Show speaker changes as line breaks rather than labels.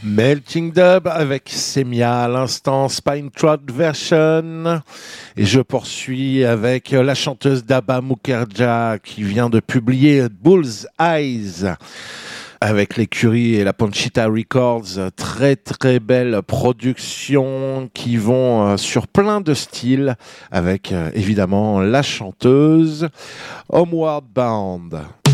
Melting Dub avec Semia à l'instant, Spine Trot Version. Et je poursuis avec la chanteuse Daba Mukherjee qui vient de publier Bull's Eyes avec l'écurie et la Ponchita Records. Très très belle production qui vont sur plein de styles avec évidemment la chanteuse Homeward Bound.